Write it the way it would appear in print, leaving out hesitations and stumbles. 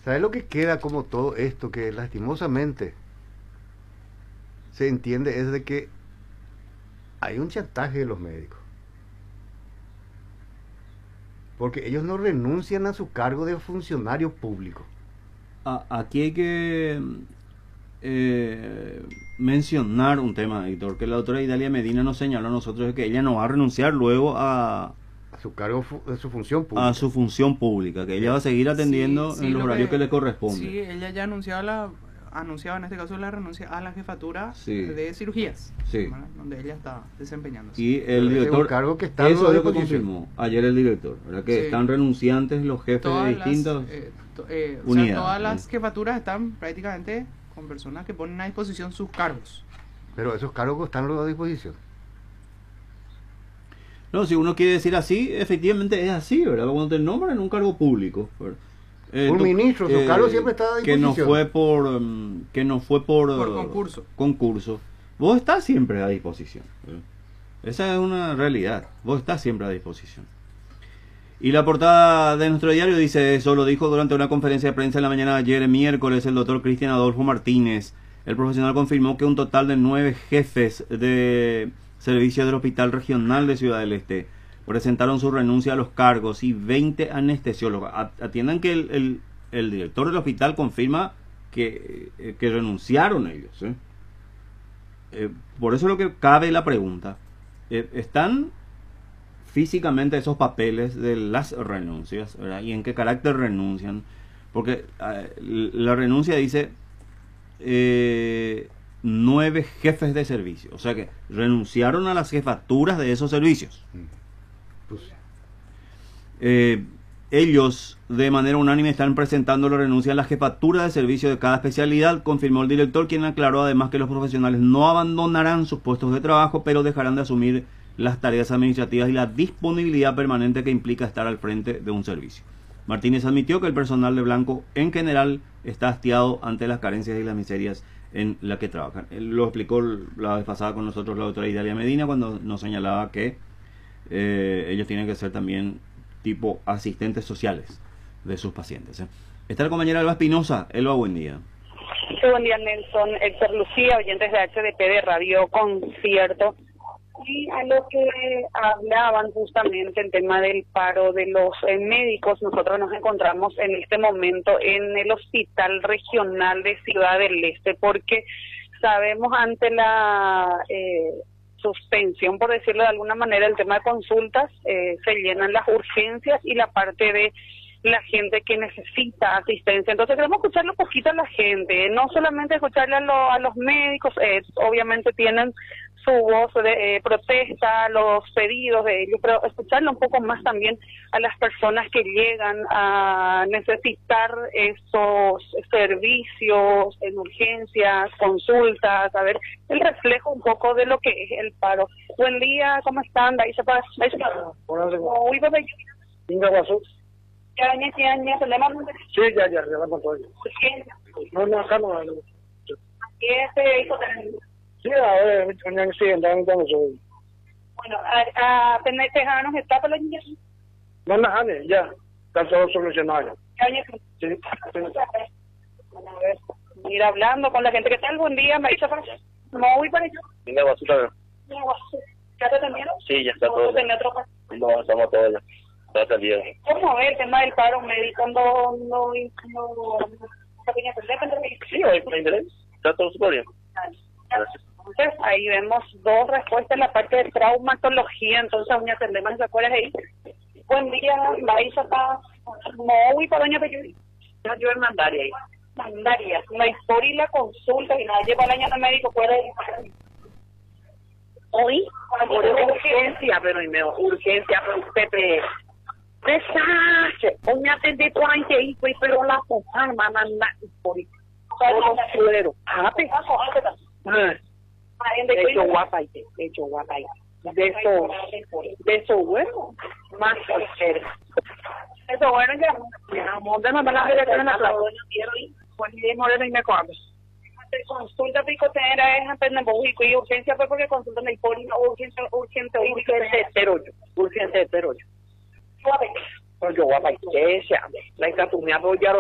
¿Sabes lo que queda como todo esto? Que lastimosamente se entiende es de que hay un chantaje de los médicos. Porque ellos no renuncian a su cargo de funcionario público. Aquí hay que mencionar un tema, Héctor, que la doctora Idalia Medina nos señaló a nosotros de que ella no va a renunciar luego A su cargo, de su función pública. a su función pública, que ella va a seguir atendiendo en los horarios que le corresponde. Sí, ella ya anunciaba en este caso la renuncia a la jefatura de cirugías, donde ella está desempeñándose. Y el director, cargo que está eso es lo que confirmó ayer el director, ¿verdad? Que están renunciantes los jefes todas de distintas unidades. O sea, todas las jefaturas están prácticamente con personas que ponen a disposición sus cargos. Pero esos cargos están a disposición. No, si uno quiere decir así, efectivamente es así, ¿verdad? Cuando te nombran en un cargo público, ¿verdad? Un ministro, su cargo siempre está a disposición. Que no fue por concurso. Vos estás siempre a disposición, ¿verdad? Esa es una realidad. Vos estás siempre a disposición. Y la portada de nuestro diario dice eso, lo dijo durante una conferencia de prensa en la mañana de ayer, miércoles, el doctor Cristian Adolfo Martínez. El profesional confirmó que un total de 9 jefes de servicio del Hospital Regional de Ciudad del Este presentaron su renuncia a los cargos y 20 anestesiólogos. Atiendan que el director del hospital confirma que renunciaron ellos. Por eso lo que cabe la pregunta. ¿Están físicamente esos papeles de las renuncias, ¿verdad? ¿Y en qué carácter renuncian? Porque la renuncia dice 9 jefes de servicio, o sea que renunciaron a las jefaturas de esos servicios. Pues, ellos de manera unánime están presentando la renuncia a la jefatura de servicio de cada especialidad, confirmó el director, quien aclaró además que los profesionales no abandonarán sus puestos de trabajo, pero dejarán de asumir las tareas administrativas y la disponibilidad permanente que implica estar al frente de un servicio. Martínez admitió que el personal de Blanco en general está hastiado ante las carencias y las miserias en las que trabajan. Él lo explicó la vez pasada con nosotros la doctora Idalia Medina cuando nos señalaba que ellos tienen que ser también tipo asistentes sociales de sus pacientes. Está la compañera Elba Espinosa. Elba, buen día. Sí, buen día, Nelson. Héctor Lucía, oyentes de HDP de Radio Concierto. Y a lo que hablaban justamente el tema del paro de los médicos, nosotros nos encontramos en este momento en el Hospital Regional de Ciudad del Este, porque sabemos ante la suspensión, por decirlo de alguna manera, el tema de consultas, se llenan las urgencias y la parte de la gente que necesita asistencia. Entonces queremos escucharle un poquito a la gente, no solamente escucharle a los médicos, obviamente tienen su voz de protesta, los pedidos de ellos, pero escucharle un poco más también a las personas que llegan a necesitar esos servicios en urgencias, consultas, a ver, el reflejo un poco de lo que es el paro. Buen día, ¿cómo están? Sí, ya, arreglamos todo. No, acá no. ¿Qué se hizo también? Sí, a ver, sí, andamos con eso. Bueno, ¿apenas dejaron estar para los niños? No, ya, está todo solucionado. Sí. Bueno, a ver, ir hablando con la gente. ¿Qué tal? Buen día, Marisa. No voy para allá. Venga, basura. ¿Ya te atendieron? Sí, ya está todo. No, estamos todos ya. Está bien. ¿Cómo ve el tema del paro médico? No Sí, hoy me interesa. Está todo súper bien. Gracias. Entonces, ahí vemos 2 respuestas en la parte de traumatología. Entonces, doña Tendema, ¿se acuerdas ahí? Buen día, Marisa está muy para doña Peyuri. Yo en Mandaria ahí. Mandaria. La historia y la consulta y nadie para el año médico puede ir. Hoy, por urgencia, pero urgencia, pero Pepe. Desastre. Hoy me atendí 40 y fui, pero la pujar, mamá, por suero. De hecho, guapa, de eso, bueno, más soltero. Eso bueno, ya. Monte me van a ver en la plaza. Pues ni moreno y me comes. Consulta picotera es apenas bojico y urgencia fue porque consulta en el poli, urgente de Peroyo. Yo guapa, que se llama. La hija tú me apoyaron.